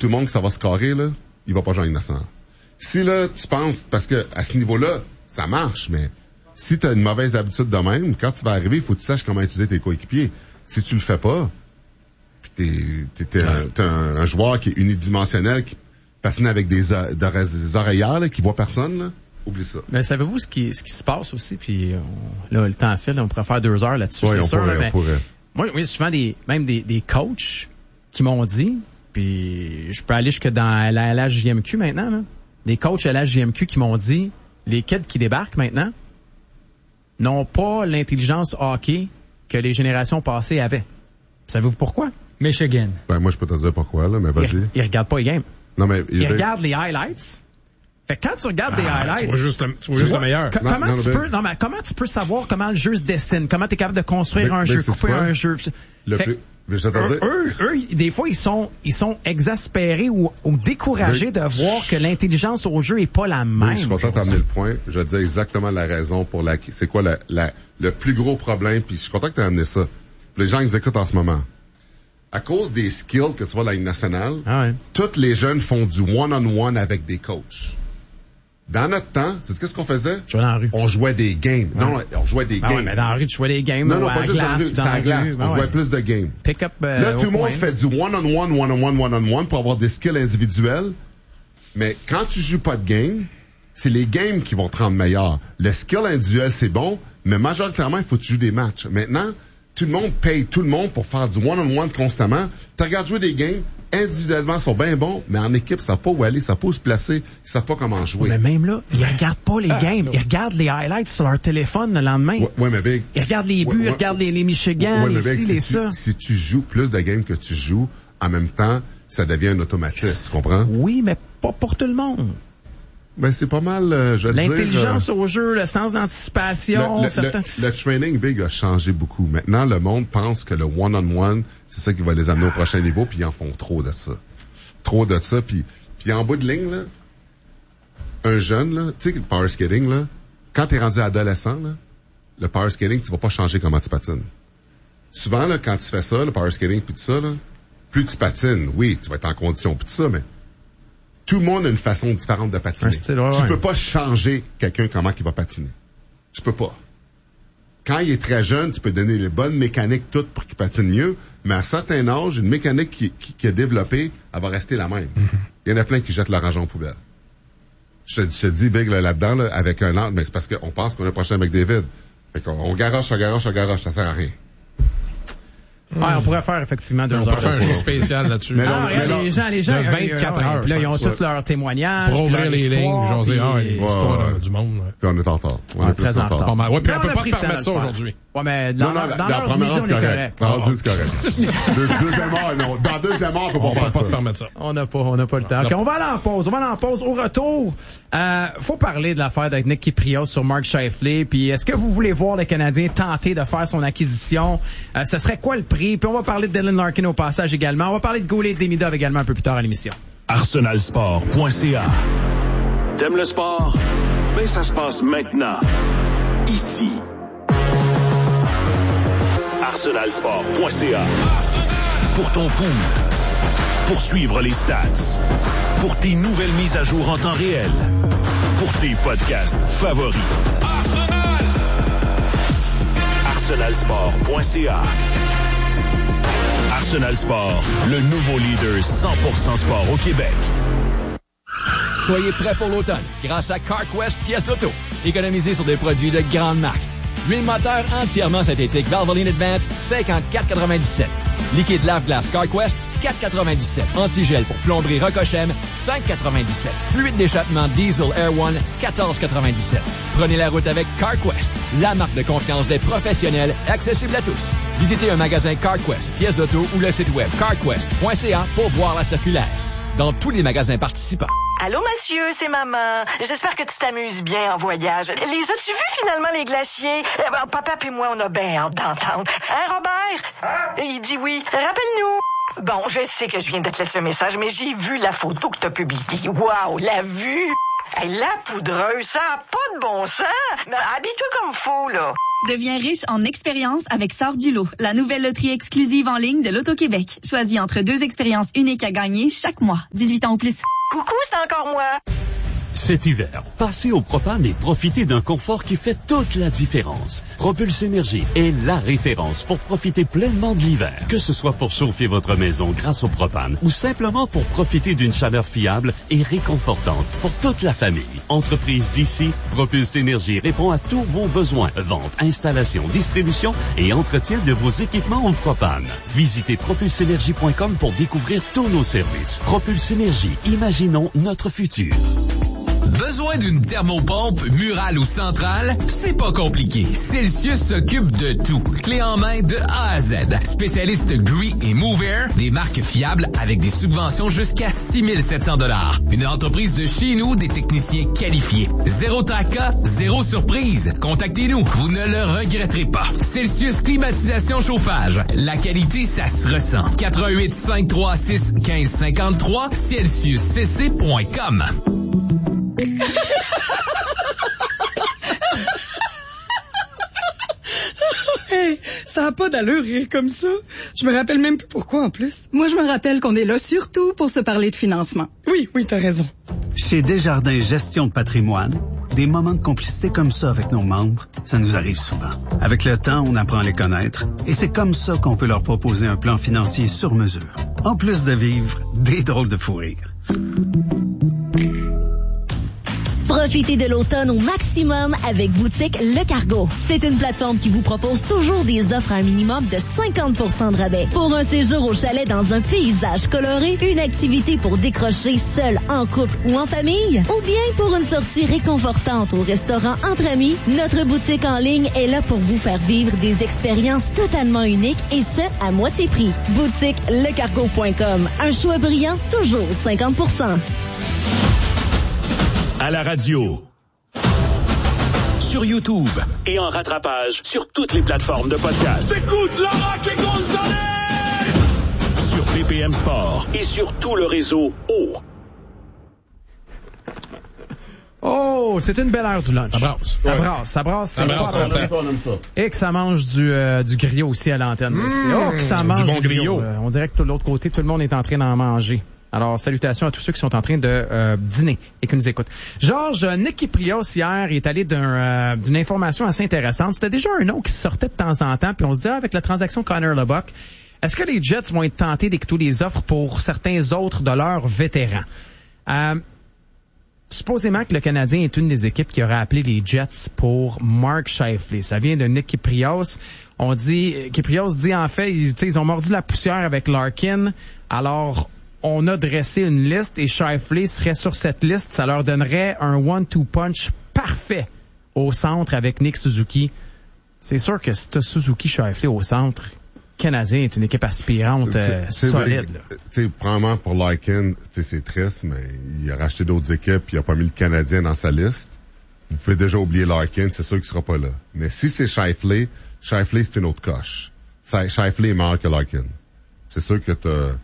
tout le monde que ça va scorer, là, il va pas jouer en Ligue nationale. Si là, tu penses, parce que à ce niveau-là, ça marche, mais si tu as une mauvaise habitude de même, quand tu vas arriver, il faut que tu saches comment utiliser tes coéquipiers. Si tu le fais pas, puis t'es un joueur qui est unidimensionnel, qui patine avec des oreillères, là, qui voit personne, là, oublie ça. Mais savez-vous ce qui se passe aussi, puis là, le temps file, on pourrait faire 2 heures là-dessus, ouais, c'est sûr. On pourrait. Moi, souvent, même des coachs qui m'ont dit, puis je peux aller jusque dans la LHJMQ maintenant, là, des coachs LHJMQ qui m'ont dit, les kids qui débarquent maintenant n'ont pas l'intelligence hockey que les générations passées avaient. Savez-vous pourquoi? Michigan. Ben, moi, je peux te dire pourquoi, là, mais vas-y. Ils regardent pas les games. Non, mais ils regardent les highlights. Fait que quand tu regardes des highlights... Tu vois juste le meilleur. Comment tu peux savoir comment le jeu se dessine? Comment tu es capable de construire un jeu, couper un jeu? Eux, des fois, ils sont exaspérés ou découragés de voir que l'intelligence au jeu est pas la même. Oui, je suis content d'amener le point. Je vais te dire exactement la raison pour c'est quoi le plus gros problème, puis je suis content que tu aies amené ça. Les gens, ils écoutent en ce moment. À cause des skills que tu vois dans la Ligue nationale, tous les jeunes font du one-on-one avec des coachs. Dans notre temps, c'est qu'est-ce qu'on faisait? Jouer dans la rue. On jouait des games. Ouais. Non, on jouait des games. Ouais, mais dans la rue, tu jouais des games. Non, pas juste dans la rue. C'est à la glace. On jouait plus de games. Pick-up, là, tout le monde fait du one-on-one pour avoir des skills individuels. Mais quand tu joues pas de game, c'est les games qui vont te rendre meilleur. Le skill individuel, c'est bon, mais majoritairement, il faut que tu joues des matchs. Maintenant, tout le monde paye tout le monde pour faire du one-on-one constamment. Tu regardes jouer des games, individuellement, ils sont bien bons, mais en équipe, ça ne savent pas où aller, ça ne savent pas où se placer, ils ne savent pas comment jouer. Mais même là, ils regardent pas les games. Ils regardent les highlights sur leur téléphone le lendemain. Ouais, mais Big. Ils regardent les buts, ils regardent les Michigan, les ci, les ça. Si tu joues plus de games que tu joues, en même temps, ça devient un automatisme, tu comprends? Oui, mais pas pour tout le monde. Ben, c'est pas mal, je veux dire... L'intelligence au jeu, le sens d'anticipation... Le training Big a changé beaucoup. Maintenant, le monde pense que le one-on-one, c'est ça qui va les amener au prochain niveau, puis ils en font trop de ça. Puis en bout de ligne, là, un jeune, là, tu sais, le power skating, là, quand t'es rendu adolescent, là, le power skating, tu vas pas changer comment tu patines. Souvent, là, quand tu fais ça, le power skating puis tout ça, là, plus tu patines, oui, tu vas être en condition puis tout ça, mais tout le monde a une façon différente de patiner. Tu peux pas changer quelqu'un comment il va patiner. Tu peux pas. Quand il est très jeune, tu peux donner les bonnes mécaniques toutes pour qu'il patine mieux, mais à un certain âge, une mécanique qui est développée, elle va rester la même. Il y en a plein qui jettent leur argent aux poubelles. Je te dis, Big, là-dedans, là, avec un an, mais c'est parce qu'on pense qu'on est prochain avec David. Fait qu'on garoche, ça sert à rien. On pourrait faire effectivement 2 heures. On pourrait faire un show spécial là-dessus. Les gens, de 24 heures. Là, ils ont tous leurs témoignages. Pour ouvrir les lignes, José, l'histoire du monde. Puis on est en retard. On est plus en retard. Ouais, puis on peut pas se permettre ça aujourd'hui. Ouais, mais dans la première heure, c'est correct. C'est correct. Deuxième heure, non. Dans deuxième heure, on peut pas se permettre ça. On n'a pas le temps. OK, on va aller en pause. Au retour, faut parler de l'affaire avec Nick Kyprios sur Mark Scheifele. Puis est-ce que vous voulez voir le Canadien tenter de faire son acquisition? Ce serait quoi le prix? Puis on va parler de Dylan Larkin au passage également. On va parler de Goulet Demidov également un peu plus tard à l'émission. arsenalsport.ca. T'aimes le sport? Ben ça se passe maintenant. Ici. arsenalsport.ca. Pour ton pool. Pour suivre les stats. Pour tes nouvelles mises à jour en temps réel. Pour tes podcasts favoris. arsenalsport.ca. Arsenal Sport, le nouveau leader 100% sport au Québec. Soyez prêts pour l'automne grâce à CarQuest Pièces Auto. Économisez sur des produits de grande marque. Huile moteur entièrement synthétique Valvoline Advance, 54,97. Liquide lave-glace CarQuest, 4,97. Antigel pour plomberie Rocochem, 5,97. Fluide d'échappement Diesel Air One, 14,97. Prenez la route avec CarQuest, la marque de confiance des professionnels, accessible à tous. Visitez un magasin CarQuest, pièces auto ou le site web carquest.ca pour voir la circulaire. Dans tous les magasins participants. Allô, monsieur, c'est maman. J'espère que tu t'amuses bien en voyage. Les as-tu vus finalement, les glaciers? Papa et moi, on a bien hâte d'entendre. Hein, Robert? Il dit oui. Rappelle-nous. Bon, je sais que je viens de te laisser un message, mais j'ai vu la photo que t'as publiée. Wow, la vue! Hey, la poudreuse, ça n'a pas de bon sens. Habille-toi comme faut, là. Deviens riche en expériences avec Sort du lot, la nouvelle loterie exclusive en ligne de l'Auto-Québec. Choisis entre 2 expériences uniques à gagner chaque mois. 18 ans ou plus. Coucou, c'est encore moi. Cet hiver, passez au propane et profitez d'un confort qui fait toute la différence. Propulse Énergie est la référence pour profiter pleinement de l'hiver. Que ce soit pour chauffer votre maison grâce au propane ou simplement pour profiter d'une chaleur fiable et réconfortante pour toute la famille. Entreprise d'ici, Propulse Énergie répond à tous vos besoins. Vente, installation, distribution et entretien de vos équipements au propane. Visitez propulseénergie.com pour découvrir tous nos services. Propulse Énergie, imaginons notre futur. Besoin d'une thermopompe murale ou centrale? C'est pas compliqué. Celsius s'occupe de tout. Clé en main de A à Z. Spécialiste Gree et MoveAir, des marques fiables avec des subventions jusqu'à 6 700 $. Une entreprise de chez nous, des techniciens qualifiés. Zéro tracas, zéro surprise. Contactez-nous, vous ne le regretterez pas. Celsius Climatisation Chauffage. La qualité, ça se ressent. 88 536 1553 CelsiusCC.com. Hey, ça a pas d'allure rire comme ça. Je me rappelle même plus pourquoi en plus. Moi, je me rappelle qu'on est là surtout pour se parler de financement. Oui, t'as raison. Chez Desjardins Gestion de patrimoine, des moments de complicité comme ça avec nos membres, ça nous arrive souvent. Avec le temps, on apprend à les connaître et c'est comme ça qu'on peut leur proposer un plan financier sur mesure. En plus de vivre des drôles de fou rire. Profitez de l'automne au maximum avec Boutique Le Cargo. C'est une plateforme qui vous propose toujours des offres à un minimum de 50% de rabais. Pour un séjour au chalet dans un paysage coloré, une activité pour décrocher seul, en couple ou en famille, ou bien pour une sortie réconfortante au restaurant entre amis, notre boutique en ligne est là pour vous faire vivre des expériences totalement uniques et ce, à moitié prix. BoutiqueLeCargo.com. Un choix brillant, toujours 50%. À la radio, sur YouTube et en rattrapage sur toutes les plateformes de podcast. Écoute Laura et Gonzalez! Sur BPM Sport et sur tout le réseau O. Oh, c'est une belle heure du lunch. Ça brasse. Et que ça mange du griot aussi à l'antenne. Oh, que ça mange du griot. On dirait que de l'autre côté, tout le monde est en train d'en manger. Alors, salutations à tous ceux qui sont en train de dîner et qui nous écoutent. Georges, Nick Kyprios, hier, est allé d'une information assez intéressante. C'était déjà un nom qui sortait de temps en temps, puis on se dit, avec la transaction Connor Lubbock, est-ce que les Jets vont être tentés d'écouter les offres pour certains autres de leurs vétérans? Supposément que le Canadien est une des équipes qui aurait appelé les Jets pour Mark Scheifele. Ça vient de Nick Kyprios. Kyprios dit, en fait, ils ont mordu la poussière avec Larkin, alors on a dressé une liste et Scheifele serait sur cette liste. Ça leur donnerait un 1-2 punch parfait au centre avec Nick Suzuki. C'est sûr que si tu as Suzuki Scheifele au centre, Canadien est une équipe aspirante solide. Probablement pour Larkin, c'est triste, mais il a racheté d'autres équipes, il a pas mis le Canadien dans sa liste. Vous pouvez déjà oublier Larkin, c'est sûr qu'il sera pas là. Mais si c'est Scheifele, c'est une autre coche. Scheifele est meilleur que Larkin. C'est sûr que t'as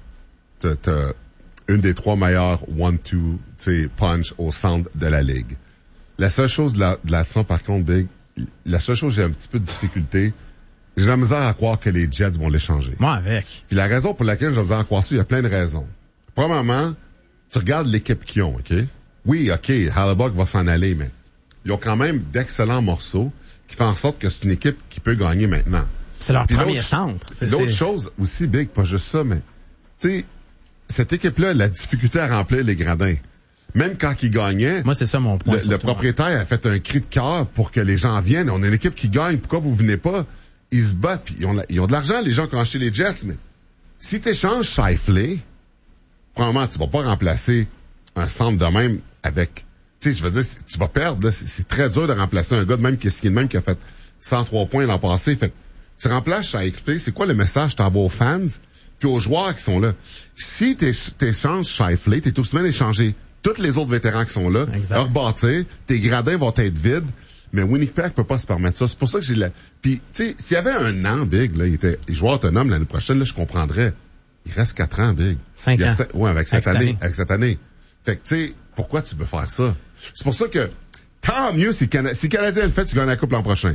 une des 3 meilleurs 1-2 punch au centre de la ligue. La seule chose de la saison, par contre, Big, la seule chose j'ai un petit peu de difficulté, j'ai la misère à croire que les Jets vont l'échanger. Moi avec. Puis la raison pour laquelle j'ai la misère à croire ça, il y a plein de raisons. Premièrement, tu regardes l'équipe qu'ils ont, OK? Oui, OK, Hellebuyck va s'en aller, mais ils ont quand même d'excellents morceaux qui font en sorte que c'est une équipe qui peut gagner maintenant. C'est leur premier centre. L'autre chose aussi, Big, pas juste ça, mais tu sais, cette équipe-là a la difficulté à remplir les gradins. Même quand ils gagnaient, moi, c'est ça mon point. Le propriétaire a fait un cri de cœur pour que les gens viennent. On a une équipe qui gagne. Pourquoi vous venez pas? Ils se battent. Puis ils ont de l'argent, les gens qui ont acheté les Jets. Mais si tu échanges Scheifele, probablement, tu vas pas remplacer un centre de même avec... Tu sais, je veux dire, tu vas perdre. Là, c'est très dur de remplacer un gars de même qui a fait 103 points l'an passé. Fait tu remplaces Scheifele, c'est quoi le message que tu envoies aux fans puis aux joueurs qui sont là? Si tu échanges Scheifele, tu es aussi bien d'échanger tous les autres vétérans qui sont là, leur bâtir, tes gradins vont être vides, mais Winnipeg peut pas se permettre ça. C'est pour ça que Puis, tu sais, s'il y avait un an, Big, là, il était joueur autonome l'année prochaine, là, je comprendrais. Il reste 4 ans, Big. 5 ans. Ouais, avec cette année. Fait que, tu sais, pourquoi tu veux faire ça? C'est pour ça que, tant mieux si le Canadien le fait, tu gagnes la Coupe l'an prochain.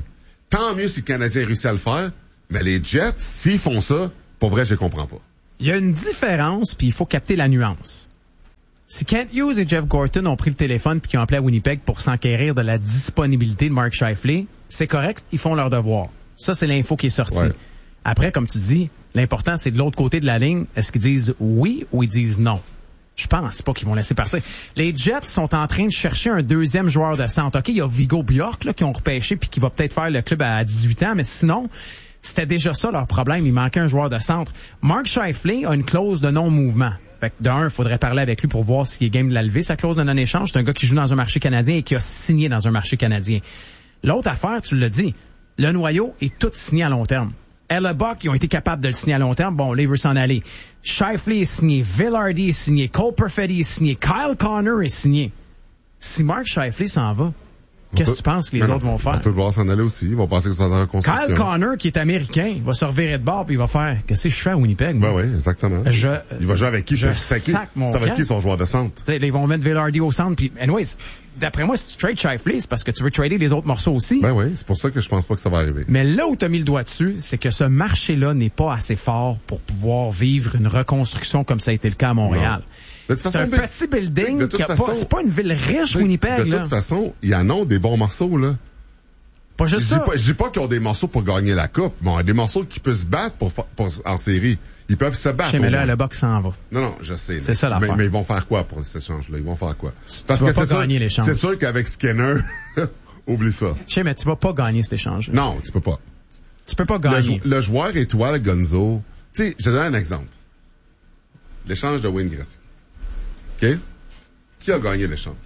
Tant mieux si le Canadien réussit à le faire, mais les Jets, s'ils font ça, pour vrai, je les comprends pas. Il y a une différence, puis il faut capter la nuance. Si Kent Hughes et Jeff Gorton ont pris le téléphone puis qu'ils ont appelé à Winnipeg pour s'enquérir de la disponibilité de Mark Scheifele, c'est correct, ils font leur devoir. Ça, c'est l'info qui est sortie. Ouais. Après, comme tu dis, l'important, c'est de l'autre côté de la ligne, est-ce qu'ils disent oui ou ils disent non? Je pense pas qu'ils vont laisser partir. Les Jets sont en train de chercher un deuxième joueur de centre. OK, il y a Viggo Bjork là, qui ont repêché puis qui va peut-être faire le club à 18 ans, mais sinon, c'était déjà ça leur problème. Il manquait un joueur de centre. Mark Scheifele a une clause de non-mouvement. Fait que d'un, il faudrait parler avec lui pour voir s'il est game de la lever, sa clause de non-échange. C'est un gars qui joue dans un marché canadien et qui a signé dans un marché canadien. L'autre affaire, tu l'as dit, le noyau est tout signé à long terme. Hellebuck, ils ont été capables de le signer à long terme. Bon, là, il veut s'en aller. Scheifele est signé. Vilardi est signé. Cole Perfetti est signé. Kyle Connor est signé. Si Mark Scheifele s'en va, qu'est-ce que tu penses que les autres vont faire? On peut le voir s'en aller aussi. Ils vont penser que c'est en reconstruction. Kyle Connor, qui est américain, il va se revirer de bord puis il va faire « Qu'est-ce que je fais à Winnipeg? » Ben oui, exactement. Il va jouer avec qui? Ça va être qui son joueur de centre? T'sais, ils vont mettre Vilardi au centre. Puis, anyways, d'après moi, si tu trades Scheifele, c'est parce que tu veux trader les autres morceaux aussi. Ben oui, c'est pour ça que je pense pas que ça va arriver. Mais là où tu as mis le doigt dessus, c'est que ce marché-là n'est pas assez fort pour pouvoir vivre une reconstruction comme ça a été le cas à Montréal. C'est un petit building qui a pas... C'est pas une ville riche, Winnipeg, là. De toute façon, il y en a des bons morceaux, là. Pas juste ça. Je dis pas qu'ils ont des morceaux pour gagner la coupe, mais on a des morceaux qui peuvent se battre en série. Ils peuvent se battre. Mais là, le box s'en va. Non, je sais. C'est ça l'affaire. Mais ils vont faire quoi pour cet échange-là? Ils vont faire quoi? Parce que pas gagner l'échange. C'est sûr qu'avec Skinner, oublie ça. Mais tu vas pas gagner cet échange. Non, tu peux pas. Tu peux pas gagner. Le joueur étoile Gonzo, tu sais, je te donne un exemple. L'échange de Wayne Gretzky. OK? Qui a gagné l'échange?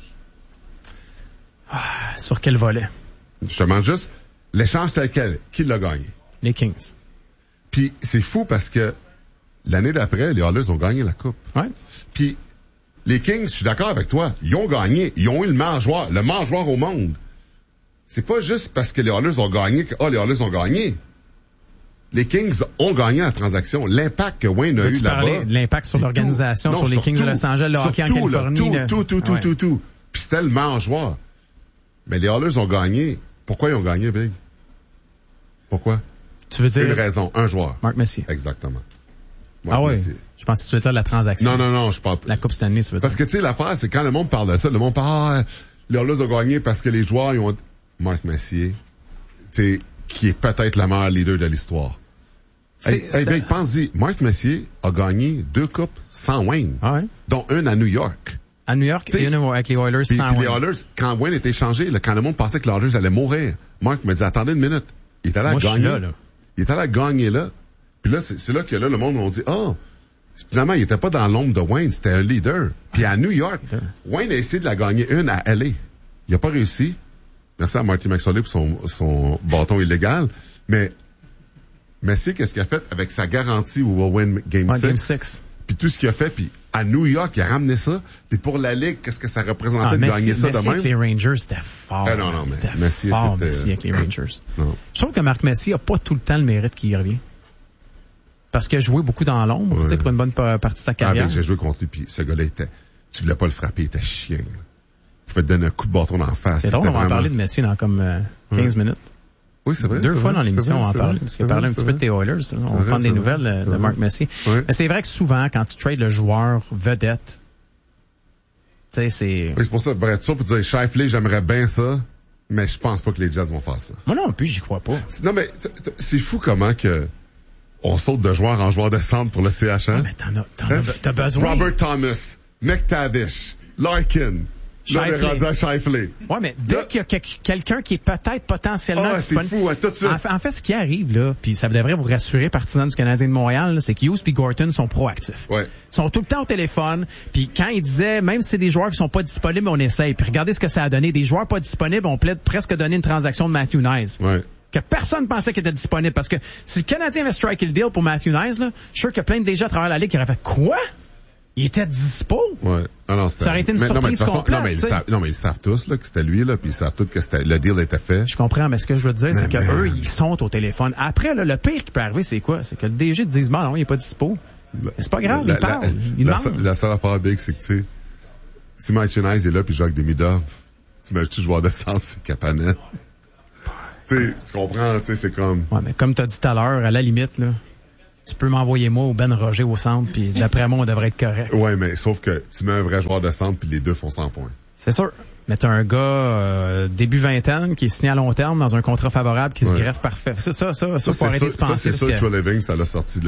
Sur quel volet? Je te demande juste, l'échange c'est lequel? Qui l'a gagné? Les Kings. Puis c'est fou parce que l'année d'après, les Oilers ont gagné la coupe. Ouais. Puis les Kings, je suis d'accord avec toi, ils ont gagné. Ils ont eu le meilleur joueur au monde. C'est pas juste parce que les Oilers ont gagné que, les Oilers ont gagné. Les Kings ont gagné la transaction. L'impact que Wayne a eu là-bas. L'impact sur l'organisation, sur les Kings de Los Angeles, le hockey en Californie. Tout. Puis c'était le meilleur joueur. Mais les Oilers ont gagné. Pourquoi ils ont gagné, Big? Pourquoi? Tu veux dire? Une raison, un joueur. Mark Messier. Exactement. Messier. Je pense que tu veux dire la transaction. Non, je parle pas. La Coupe Stanley, tu veux dire. Parce que, tu sais, l'affaire, c'est quand le monde parle de ça, le monde parle, les Oilers ont gagné parce que les joueurs, ils ont... Mark Messier, tu sais, qui est peut-être le meilleur leader de l'histoire. Big, pense-y, Mark Messier a gagné 2 coupes sans Wayne. Ah ouais? Dont une à New York. À New York, et une avec les Oilers sans Wayne. Les Oilers, quand Wayne était échangé, quand le monde pensait que les Oilers allaient mourir, Mark me dit, attendez une minute. Il est allé à gagner. Il est allé à gagner là. Puis là, c'est là que là, le monde m'a dit, finalement, il était pas dans l'ombre de Wayne, c'était un leader. Puis à New York, Wayne a essayé de la gagner une à LA. Il a pas réussi. Merci à Marty McSorley pour son bâton illégal. Mais Messier, qu'est-ce qu'il a fait avec sa garantie où il va win Game 6? Puis tout ce qu'il a fait, puis à New York, il a ramené ça. Puis pour la Ligue, qu'est-ce que ça représentait de gagner ça de même? Avec les Rangers, c'était fort. Non, mais Messier, c'était... avec les Rangers. Non. Je trouve que Mark Messier a pas tout le temps le mérite qu'il y revient. Parce qu'il a joué beaucoup dans l'ombre, tu sais, pour une bonne partie de sa carrière. J'ai joué contre lui, puis ce gars-là tu voulais pas le frapper, il était chien, là. Il faut te donner un coup de bâton dans la face. C'est drôle, on va en parler de Messier dans comme 15 minutes. Oui, c'est vrai. 2 fois dans l'émission, on en parle. Parce qu'il parlait un petit peu de tes Oilers. On va prendre des nouvelles de Mark Messier. Mais c'est vrai que souvent, quand tu trades le joueur vedette, tu sais, c'est... Oui, c'est pour ça, Brett, ça pour dire, Scheifele, j'aimerais bien ça, mais je pense pas que les Jets vont faire ça. Moi non plus, j'y crois pas. Non, mais c'est fou comment que on saute de joueur en joueur de centre pour le CH1. Mais t'as besoin. Robert Thomas, McTavish, Larkin. Scheifele. Ouais, mais dès qu'il y a quelqu'un qui est peut-être potentiellement disponible. C'est fou, tout de suite. En fait, ce qui arrive, là, puis ça devrait vous rassurer, partisans du Canadien de Montréal, là, c'est que Hughes et Gorton sont proactifs. Ouais. Ils sont tout le temps au téléphone, puis quand ils disaient, même si c'est des joueurs qui sont pas disponibles, on essaye. Puis regardez ce que ça a donné. Des joueurs pas disponibles, on plaide presque donner une transaction de Matthew Knies. Ouais. Que personne pensait qu'il était disponible. Parce que si le Canadien avait striké le deal pour Matthew Knies, là, je suis sûr qu'il y a plein de déjà à travers la Ligue qui auraient fait quoi? Il était dispo. Ouais. Non, ça aurait été une surprise complète. Non, mais ils savent tous là, que c'était lui, là, puis ils savent tous que le deal était fait. Je comprends, mais ce que je veux te dire, c'est qu'eux, ils sont au téléphone. Après, là, le pire qui peut arriver, c'est quoi? C'est que le DG te dise, non, il est pas dispo. Mais c'est pas grave, il parle. Il demande. La seule affaire big, c'est que, tu sais, si Mike Chenise est là puis joue avec des Midov, tu mets-tu joueur de centre, c'est Kapanen. Tu comprends, c'est comme... Ouais, mais comme t'as dit tout à l'heure, à la limite, là, tu peux m'envoyer moi ou Ben Roger au centre, puis d'après moi, on devrait être correct. Ouais, mais sauf que tu mets un vrai joueur de centre, puis les deux font 100 points. C'est sûr. Mais t'as un gars début vingtaine qui est signé à long terme dans un contrat favorable qui se greffe parfait. Ça, faut arrêter de se penser. Ça, c'est sûr que Trey Living, ça l'a sorti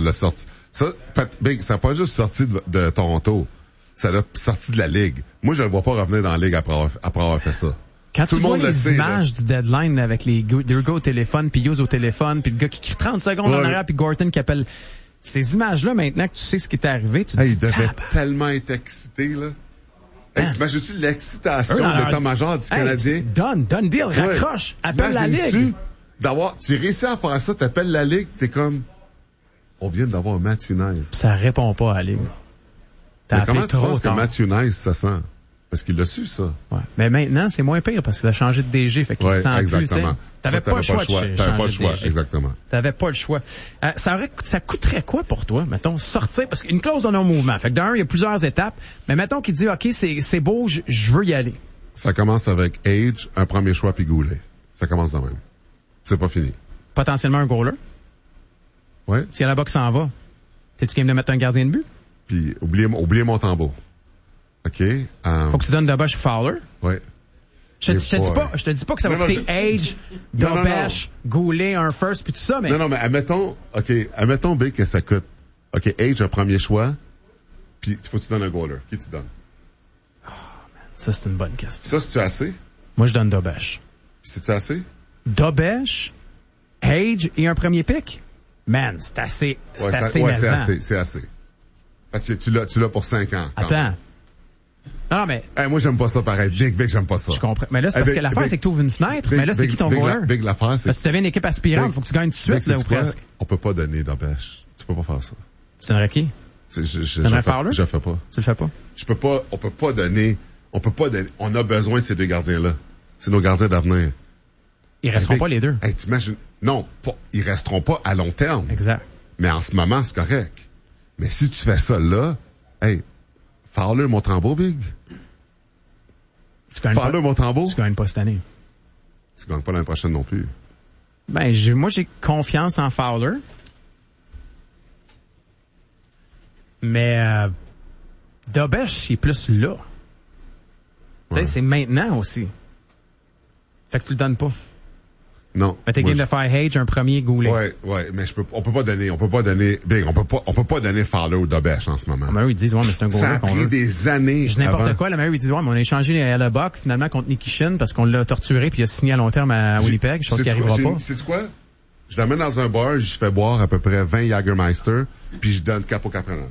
ça, Big, ça n'a pas juste sorti de Toronto. Ça l'a sorti de la Ligue. Moi, je le vois pas revenir dans la Ligue après avoir fait ça. Quand tout tu vois les images du deadline avec les deux gars au téléphone, puis Hughes au téléphone, puis le gars qui crie 30 secondes en arrière, puis Gorton qui appelle... Ces images-là, maintenant que tu sais ce qui est arrivé, tu te dis... Il devait tellement être excité, là. Hey, t'imagines-tu l'excitation de l'état-major du Canadien? Done deal, raccroche, appelle la Ligue. Tu réussis à faire ça, t'appelles la Ligue, t'es comme... On vient d'avoir Matthew Nice. Ça répond pas à la Ligue. Mais comment tu penses que Matthew Nice ça sent? Parce qu'il l'a su, ça. Ouais. Mais maintenant, c'est moins pire parce qu'il a changé de DG. Fait qu'il se sent exactement. Plus, t'avais pas le choix. T'avais pas le choix, exactement. T'avais pas le choix. Ça coûterait quoi pour toi, mettons, sortir? Parce qu'une clause de non-mouvement. Fait que d'un, il y a plusieurs étapes. Mais mettons qu'il dit, OK, c'est beau, je veux y aller. Ça commence avec Age, un premier choix, puis Goulet. Ça commence de même. C'est pas fini. Potentiellement un goaler. Ouais. Si là-bas qui s'en va, t'es-tu game de mettre un gardien de but? Puis, oubliez Montembeault. OK. Faut que tu donnes Dobesh ou Fowler. Ouais. Je te dis pas que ça va coûter Age, Dobesh, Goulet, un first, puis tout ça, mais... Non, mais admettons, Big, que ça coûte. OK, Age, un premier choix, puis faut que tu donnes un goaler. Qui tu donnes? Oh, man, ça, c'est une bonne question. Ça, c'est-tu assez? Moi, je donne Dobesh. C'est-tu assez? Dobesh, Age et un premier pick? Man, c'est assez. C'est assez. Ouais, c'est assez. Parce que tu l'as pour 5 ans. Attends. Non, mais... moi, j'aime pas ça pareil. Big, j'aime pas ça. Je comprends. Mais là, c'est parce que l'affaire, c'est que tu ouvres une fenêtre. Mais là, c'est qui ton goaler? Big, l'affaire, c'est... Parce que tu avais une équipe aspirante. Faut que tu gagnes tout de suite, là, ou presque. On peut pas donner Dobesh. Tu peux pas faire ça. Tu donnerais qui? Je le fais pas. Tu le fais pas? On peut pas donner... On a besoin de ces deux gardiens-là. C'est nos gardiens d'avenir. Ils resteront pas les deux. Hey, t'imagines? Non, ils resteront pas à long terme. Exact. Mais en ce moment, c'est correct. Mais si tu fais ça là, hey, Fowler, Montembeault, Big. Fowler, Montembeault. Tu gagnes pas cette année. Tu gagnes pas l'année prochaine non plus. Ben, moi, j'ai confiance en Fowler. Mais, Dobesh, c'est plus là. Tu sais, c'est maintenant aussi. Fait que tu le donnes pas. Non. Mais t'es game de faire Age, un premier Goulet. Ouais, mais on peut pas donner, Big, on peut pas donner Fowler ou Dobesh en ce moment. Mais eux, ils disent, ouais, mais c'est un Goulet. Ça a pris des années. Je dis n'importe quoi, là, mais eux, ils disent, ouais, mais on a échangé à la Buck, finalement, contre Nikishin, parce qu'on l'a torturé, puis il a signé à long terme à Winnipeg, chose qui arrivera pas. Sais-tu quoi? Je l'amène dans un bar, je fais boire à peu près 20 Jägermeister, puis je donne Capo Capranan.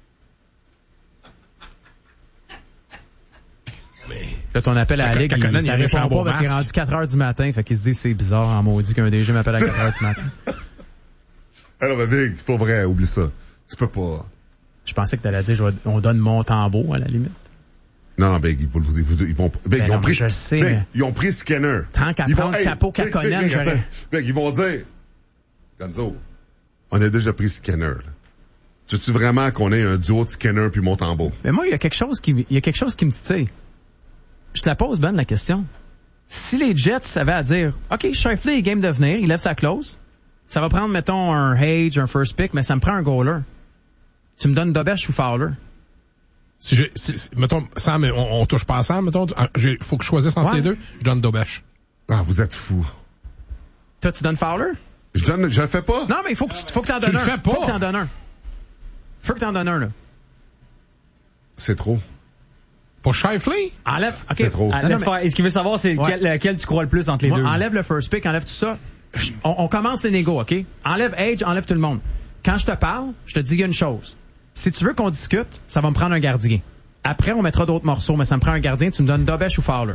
Là, ton appel à la Ligue, ça répond pas parce qu'il est rendu 4 heures du matin. Fait qu'il se dit, c'est bizarre en maudit qu'un DG m'appelle à 4 heures du matin. Alors, mais Big, pour vrai, oublie ça. Tu peux pas. Je pensais que t'allais dire, on donne Montembeault à la limite. Non, Big, ils vont, Big, ils ont pris, je sais, Big, ils ont pris Skinner. Tant qu'à prendre Capo Caconen, j'aurais. Big, ils vont dire, Gonzo, on a déjà pris Skinner, là. Tu vraiment qu'on ait un duo de Skinner puis Montembeault? Mais moi, il y a quelque chose qui me titille. Je te la pose, Ben, la question. Si les Jets avaient à dire, OK, Scheifele est game de venir, il lève sa clause, ça va prendre, mettons, un Hage, un first pick, mais ça me prend un goaler. Tu me donnes Dobesh ou Fowler? Mettons, Sam, on touche pas à Sam, mettons, faut que je choisisse entre les deux, je donne Dobesh. Ah, vous êtes fous. Toi, tu donnes Fowler? Je le fais pas. Non, mais il faut que t'en donnes un. Tu le fais pas. Faut que t'en donnes un. Faut que t'en donnes un, là. C'est trop. Pour Scheifele? Enlève. OK. C'est trop. Ce qu'il veut savoir, c'est lequel tu crois le plus entre les deux. Enlève le first pick, enlève tout ça. On commence les négos, OK? Enlève Age, enlève tout le monde. Quand je te parle, je te dis une chose. Si tu veux qu'on discute, ça va me prendre un gardien. Après, on mettra d'autres morceaux, mais ça me prend un gardien. Tu me donnes Dobesh ou Fowler?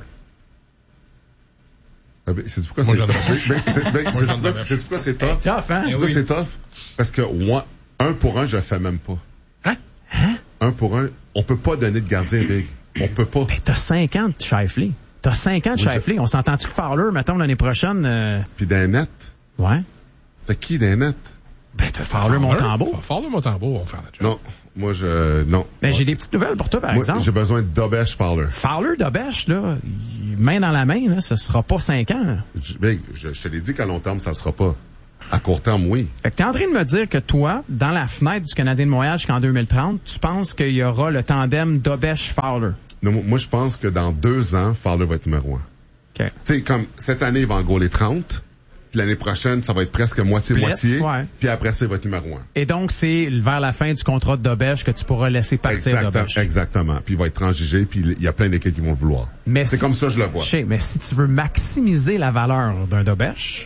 C'est pourquoi c'est tough? C'est pourquoi c'est tough? C'est tough, hein? C'est pourquoi c'est tough? Parce que moi, 1 pour 1, je le fais même pas. Hein? 1 pour 1, on peut pas donner de gardien, Big. On peut pas. Ben, t'as 5 ans de Scheifele. T'as 5 ans de Scheifele. On s'entend-tu que Fowler, mettons, l'année prochaine... Puis d'un net? Ouais. T'as qui d'un net? Ben, t'as Fowler Montembeault. Fowler Montembeault vont faire la job. Non. Moi, non. Ben, j'ai des petites nouvelles pour toi, par exemple. J'ai besoin de Dobesh Fowler. Fowler, Dobesh, là, main dans la main, là, ce sera pas 5 ans. Je te l'ai dit qu'à long terme, ça sera pas. À court terme, oui. Fait que t'es en train de me dire que toi, dans la fenêtre du Canadien de Montréal jusqu'en 2030, tu penses qu'il y aura le tandem Dobesh-Fowler? Non, moi, je pense que dans 2 ans, Fowler va être numéro 1. OK. Tu sais, comme cette année, il va en gauler 30. Puis l'année prochaine, ça va être presque moitié-moitié. Ouais. Puis après ça, il va être numéro 1. Et donc, c'est vers la fin du contrat de Dobesh que tu pourras laisser partir Dobesh. Exactement. Puis il va être transigé, puis il y a plein d'équipes qui vont le vouloir. Mais c'est comme ça je le vois. Mais si tu veux maximiser la valeur d'un Dobesh,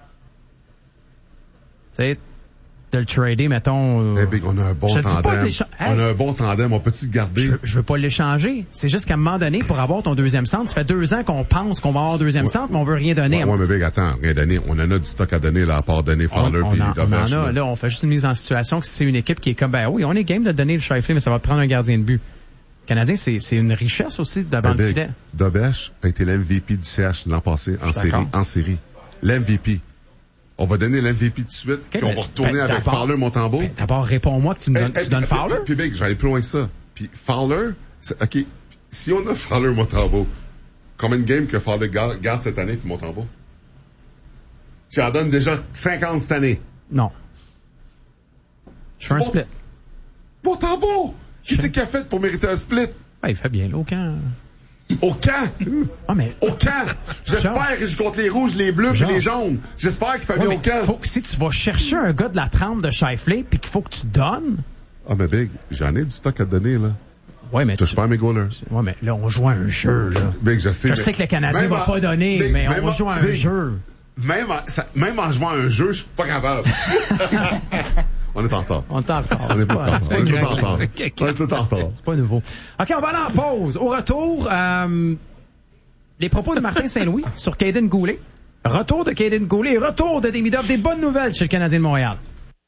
tu sais, de le trader, mettons... Big, on a un bon tandem. On a un bon tandem. On peut-tu le garder? Je veux pas l'échanger. C'est juste qu'à un moment donné, pour avoir ton deuxième centre, ça fait 2 ans qu'on pense qu'on va avoir un deuxième centre, mais on veut rien donner. Ouais, mais Big, attends, rien donner. On en a du stock à donner, là, à part donner Fowler puis Dobesh. On en a, là, on fait juste une mise en situation que c'est une équipe qui est comme, ben oui, on est game de donner le Scheifele, mais ça va te prendre un gardien de but. Le Canadien, c'est une richesse aussi devant le filet. Dobesh a été l'MVP du CH l'an passé, en série. L'MVP. On va donner l'MVP tout de suite, puis on va retourner avec Fowler Montembeault. D'abord, réponds-moi que tu me donnes Fowler. Puis Big, j'allais plus loin que ça. Puis Fowler, OK, si on a Fowler Montembeault, combien de games que Fowler garde cette année puis Montembeault? Tu en donnes déjà 50 cette année. Non. Je fais un split. Montembeault! Qu'est-ce qu'il a fait pour mériter un split? Ben, il fait bien, là, au camp. Au camp? Au camp! J'espère qu'il joue contre les rouges, les bleus et les jaunes. J'espère qu'il fait bien au camp. Faut que si tu vas chercher un gars de la trempe de Scheifele puis qu'il faut que tu donnes... Ah, mais Big, j'en ai du stock à te donner, là. Ouais, mais touche pas à mes goalers. Ouais, mais là, on joue à un jeu, là. Big, je sais que le Canadien va pas donner, Big, mais on va jouer à un jeu. Même en jouant à un jeu, je suis pas capable. On est en retard. On est en retard. On est tout en retard. C'est pas nouveau. OK, on va aller en pause. Au retour, les propos de Martin Saint-Louis sur Caden Goulet. Retour de Caden Goulet et retour de Demidov. Des bonnes nouvelles chez le Canadien de Montréal.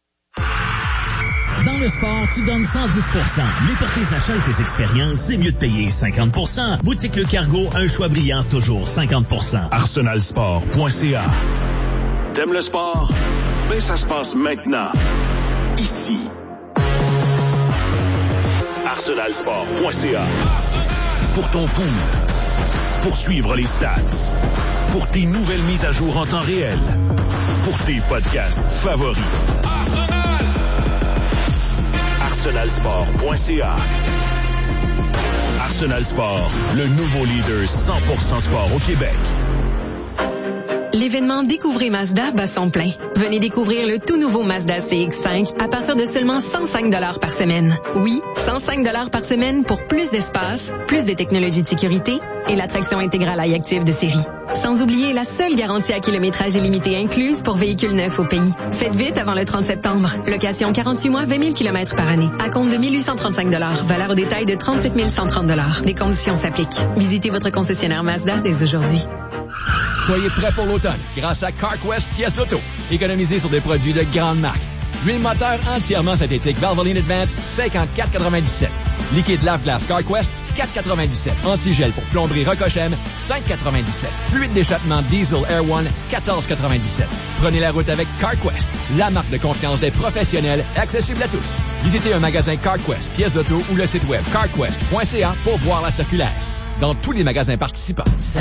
Dans le sport, tu donnes 110%. Mais pour tes achats et tes expériences, c'est mieux de payer 50%. Boutique Le Cargo, un choix brillant, toujours 50%. ArsenalSport.ca. T'aimes le sport? Ben, ça se passe maintenant. Ici. ArsenalSport.ca. Pour ton pool. Pour suivre les stats. Pour tes nouvelles mises à jour en temps réel. Pour tes podcasts favoris. ArsenalSport.ca. Arsenal Sport, le nouveau leader 100% sport au Québec. L'événement Découvrez Mazda bat son plein. Venez découvrir le tout nouveau Mazda CX-5 à partir de seulement 105 $ par semaine. Oui, 105 $ par semaine pour plus d'espace, plus de technologies de sécurité et la traction intégrale iActive de série. Sans oublier la seule garantie à kilométrage illimité incluse pour véhicules neufs au pays. Faites vite avant le 30 septembre. Location 48 mois, 20 000 km par année. À compte de 1 835 $. Valeur au détail de 37 130 $. Les conditions s'appliquent. Visitez votre concessionnaire Mazda dès aujourd'hui. Soyez prêts pour l'automne grâce à CarQuest Pièces Auto. Économisez sur des produits de grande marque. Huile moteur entièrement synthétique Valvoline Advance, 54,97. Liquide lave-glace CarQuest, 4,97. Antigel pour plomberie Rocochem, 5,97. Fluide d'échappement Diesel Air One, 14,97. Prenez la route avec CarQuest, la marque de confiance des professionnels, accessible à tous. Visitez un magasin CarQuest Pièces Auto ou le site web carquest.ca pour voir la circulaire. Dans tous les magasins participants.